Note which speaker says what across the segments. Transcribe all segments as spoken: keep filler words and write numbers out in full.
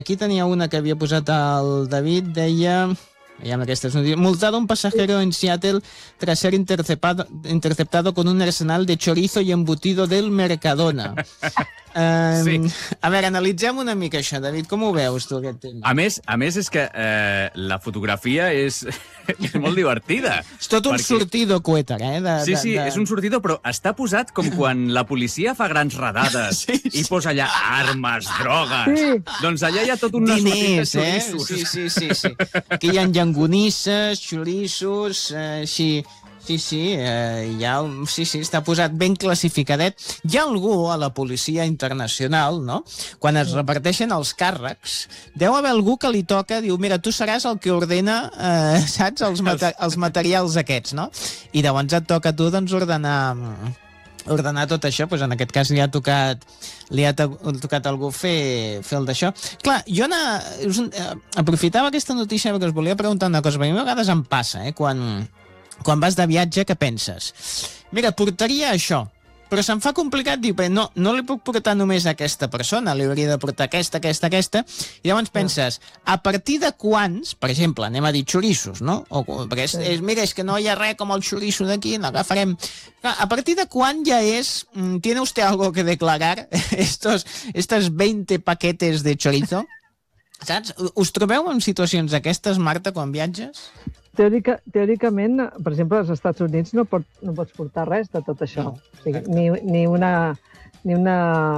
Speaker 1: Aquí tenia una que havia posat el David, deia... Veiem aquestes notícies. Multado un pasajero en Seattle tras ser interceptado, interceptado con un arsenal de chorizo y embutido del Mercadona. Um, sí. A veure, analitzem una mica això, David. Com ho veus, tu, aquest tema?
Speaker 2: A més, a més és que eh, la fotografia és, és molt divertida.
Speaker 1: És tot un
Speaker 2: perquè...
Speaker 1: sortido cuéter, eh? De,
Speaker 2: sí, sí,
Speaker 1: de, de...
Speaker 2: és un sortido, però està posat com quan la policia fa grans redades sí, sí. i posa allà armes, drogues. Sí. Doncs allà hi ha tot unes
Speaker 1: diners, eh?
Speaker 2: xorissos.
Speaker 1: Sí, sí, sí, sí. Aquí hi ha llangonisses, xorissos, eh, així... Sí, sí, eh, ja, sí, sí, està posat ben classificadet. Hi ha algú a la policia internacional, no?, quan es reparteixen els càrrecs, deu haver algú que li toca, diu, mira, tu seràs el que ordena, eh, saps, els, mater els materials aquests, no? I llavors et toca a tu, doncs, ordenar... ordenar tot això, doncs en aquest cas li ha tocat li ha tocat algú fer, fer el d'això. Clar, jo ana, us, eh, aprofitava aquesta notícia perquè us volia preguntar una cosa, perquè a mi a vegades em passa, eh, quan... quan vas de viatge, què penses? Mira, portaria això, però se'm fa complicat, diu, no, no li puc portar només a aquesta persona, li hauria de portar aquesta, aquesta, aquesta, i llavors penses, a partir de quants, per exemple, anem a dir xorissos, no? O, perquè és, és, mira, és que no hi ha res com el xoriço d'aquí, n'agafarem... A partir de quan ja és, ¿tiene usted algo que declarar? Estos, estos veinte paquetes de chorizo? Saps? Us trobeu en situacions d'aquestes, Marta, quan viatges?
Speaker 3: Teòrica, teòricament, per exemple, als Estats Units no, pot, no pots portar res de tot això. No, o sigui, ni, ni una... Ni una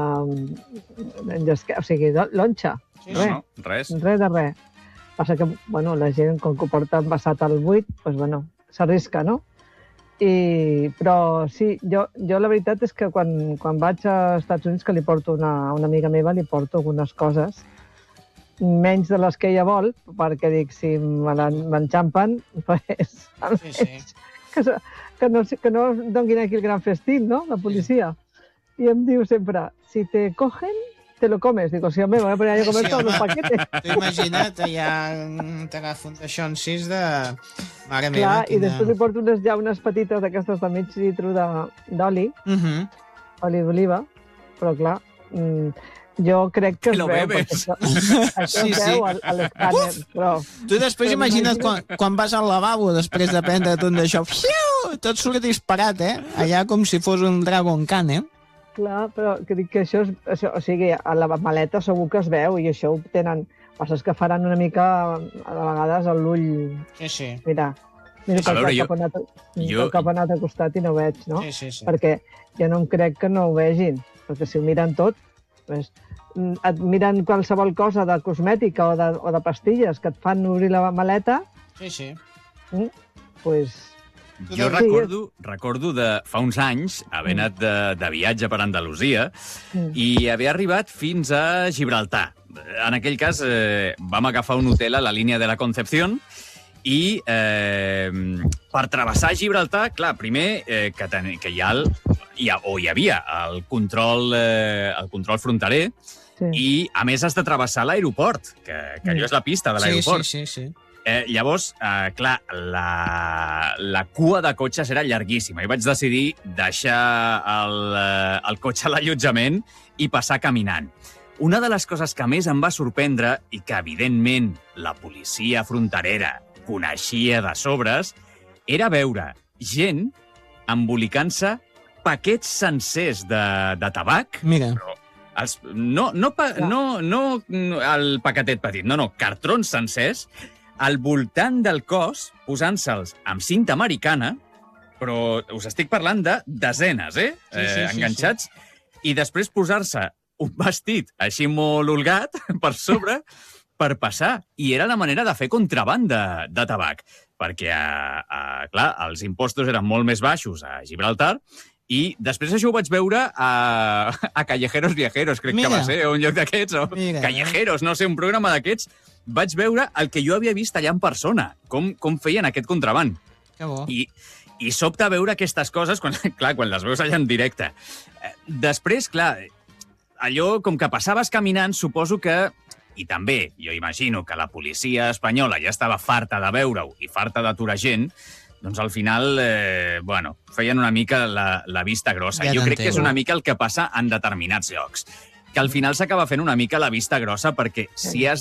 Speaker 3: o sigui, lonxa.
Speaker 2: Sí, res. No, res.
Speaker 3: Res de res. Passa que, bueno, la gent, com que ho porta envasat al buit, doncs, bueno, s'arrisca, no? I, però sí, jo, jo la veritat és que quan, quan vaig als Estats Units, que li porto una, una amiga meva, li porto algunes coses, menys de les que ella vol, perquè dic, si m'enxampen, pues, sí, sí. Que, que, no, que no donguin aquí el gran festín, no?, la policia. Sí. I em diu sempre, si te cogen, te lo comes. Digo, sí, home, voy a poner a comer sí, tot un paquete.
Speaker 1: T'ho imagina't, allà t'agafo un d'això en sis de... Mare
Speaker 3: Clar,
Speaker 1: meva,
Speaker 3: quina... I després li porto unes, ja unes petites d'aquestes de mig litro d'oli, uh -huh. oli d'oliva, però clar... Mm, jo crec que es veu,
Speaker 2: això,
Speaker 3: això sí, es veu sí. a l'escàner, però...
Speaker 1: Tu després però imagina't quan, quan vas al lavabo després de prendre't un d'això, tot surt disparat, eh? Allà com si fos un Dragon Khan, eh?
Speaker 3: Clar, però crec que això, és, això, o sigui, a la maleta segur que es veu i això ho tenen... Passa que faran una mica, a vegades, a l'ull...
Speaker 1: Sí, sí.
Speaker 3: Mira, mira
Speaker 2: a veure,
Speaker 3: cap,
Speaker 2: jo...
Speaker 3: anat,
Speaker 2: jo...
Speaker 3: cap anat al costat i no ho veig, no?
Speaker 1: Sí, sí, sí.
Speaker 3: Perquè jo no em crec que no ho vegin, perquè si ho miren tot, pues, et miren qualsevol cosa de cosmètica o de, o de pastilles que et fan obrir la maleta...
Speaker 1: Sí, sí.
Speaker 3: Mm, pues...
Speaker 2: Jo recordo, recordo de fa uns anys haver anat de, de viatge per Andalusia mm. i haver arribat fins a Gibraltar. En aquell cas eh, vam agafar un hotel a la línia de la Concepción i eh, per travessar Gibraltar, clar, primer eh, que, ten, que hi ha, el, hi ha o hi havia el control, eh, el control fronterer sí. i, a més, has de travessar l'aeroport, que, que allò és la pista de l'aeroport.
Speaker 1: Sí, sí, sí, sí.
Speaker 2: Eh, llavors, eh, clar, la, la cua de cotxes era llarguíssima i vaig decidir deixar el, eh, el cotxe a l'allotjament i passar caminant. Una de les coses que més em va sorprendre i que, evidentment, la policia fronterera coneixia de sobres era veure gent embolicant-se paquets sencers de, de tabac.
Speaker 1: Mira.
Speaker 2: Però els, no, no, pa, no, no el paquetet petit, no, no, cartrons sencers al voltant del cos, posant-se'ls amb cinta americana, però us estic parlant de desenes, eh?
Speaker 1: Sí, sí,
Speaker 2: eh enganxats,
Speaker 1: sí, sí.
Speaker 2: I després posar-se un vestit així molt holgat per sobre per passar. I era la manera de fer contraban de, de tabac, perquè, a, a, clar, els impostos eren molt més baixos a Gibraltar i després això ho vaig veure a, a Callejeros Viajeros, crec Mira. que va ser, un lloc d'aquests, o Mira. Callejeros, no sé, un programa d'aquests. Vaig veure el que jo havia vist allà en persona, com, com feien aquest contraban.
Speaker 1: Que bo.
Speaker 2: I, i sobta veure aquestes coses, quan, clar, quan les veus allà en directe. Després, clar, allò, com que passaves caminant, suposo que, i també, jo imagino que la policia espanyola ja estava farta de veure-ho i farta d'aturar gent, doncs al final, eh, bueno, feien una mica la, la vista grossa. Ja jo crec que és una mica el que passa en determinats llocs, que al final s'acaba fent una mica la vista grossa, perquè si has